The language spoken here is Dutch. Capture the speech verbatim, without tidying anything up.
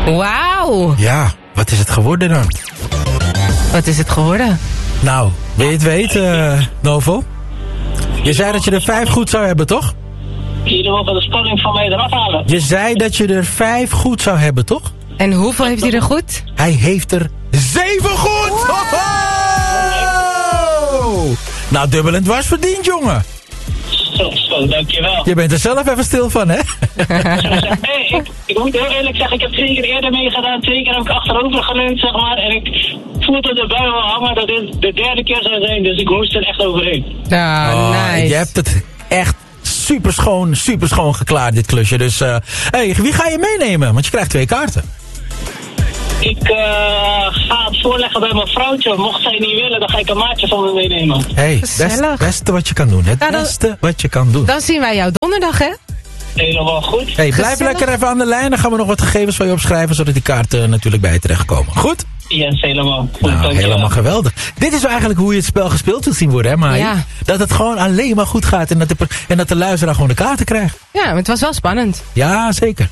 Wauw. Ja, wat is het geworden dan? Wat is het geworden? Nou, wil je het weten, uh, Novo? Je zei dat je er vijf goed zou hebben, toch? Jullie mogen de spanning van mij eraf halen. Je zei dat je er vijf goed zou hebben, toch? En hoeveel heeft hij er goed? Hij heeft er zeven goed! Wow. Nou, dubbel en dwars verdiend, jongen. Zo, zo, dankjewel. Je bent er zelf even stil van, hè? Hey, ik, ik moet heel eerlijk zeggen, ik heb twee keer eerder meegedaan. Twee keer heb ik achterover geleund, zeg maar. En ik voelde erbij wel hangen dat dit de derde keer zou zijn. Dus ik moest er echt overheen. Nou, oh, nice. Je hebt het echt super schoon, super schoon geklaard, dit klusje. Dus, uh, hey, wie ga je meenemen? Want je krijgt twee kaarten. Ik uh, ga het voorleggen bij mijn vrouwtje. Mocht zij niet willen, dan ga ik een maatje van me meenemen. Hey, het beste wat je kan doen. Het nou, dan, beste wat je kan doen. Dan zien wij jou donderdag, hè? Helemaal goed. Hey, blijf lekker even aan de lijn. Dan gaan we nog wat gegevens van je opschrijven, zodat die kaarten natuurlijk bij je terechtkomen. Goed? Yes, helemaal. Goed, nou, helemaal geweldig. Dit is eigenlijk hoe je het spel gespeeld wilt zien worden, hè, Maaie? Ja. Dat het gewoon alleen maar goed gaat en dat de, en dat de luisteraar gewoon de kaarten krijgt. Ja, maar het was wel spannend. Ja, zeker.